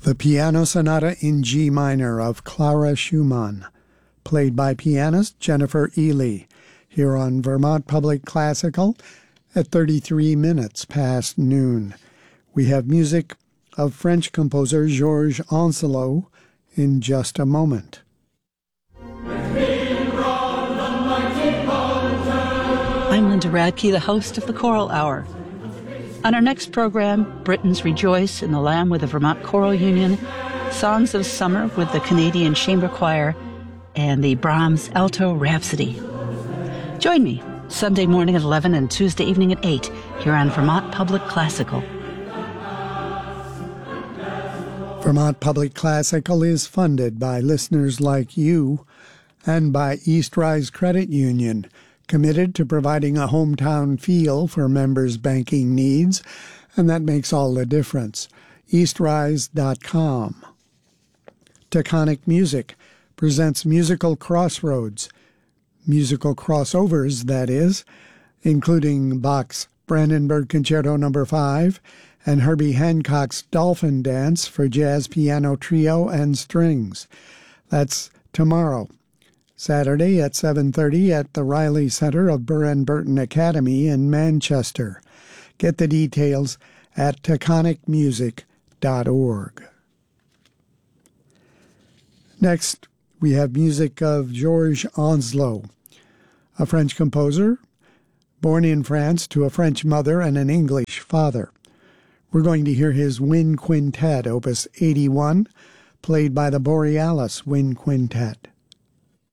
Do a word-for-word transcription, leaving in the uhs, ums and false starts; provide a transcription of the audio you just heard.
The Piano Sonata in G minor of Clara Schumann, played by pianist Jennifer Ely, here on Vermont Public Classical at thirty-three minutes past noon. We have music of French composer Georges Ancelot in just a moment. I'm Linda Radke, the host of the Choral Hour. On our next program, Britons Rejoice in the Lamb with the Vermont Choral Union, Songs of Summer with the Canadian Chamber Choir, and the Brahms Alto Rhapsody. Join me Sunday morning at eleven and Tuesday evening at eight here on Vermont Public Classical. Vermont Public Classical is funded by listeners like you and by East Rise Credit Union, committed to providing a hometown feel for members' banking needs, and that makes all the difference. eastrise dot com. Taconic Music presents Musical Crossroads, musical crossovers, that is, including Bach's Brandenburg Concerto number five and Herbie Hancock's Dolphin Dance for jazz piano trio and strings. That's tomorrow, Saturday at seven thirty at the Riley Center of Burr and Burton Academy in Manchester. Get the details at taconic music dot org. Next, we have music of Georges Ancelot, a French composer, born in France to a French mother and an English father. We're going to hear his Wind Quintet, opus eighty-one, played by the Borealis Wind Quintet.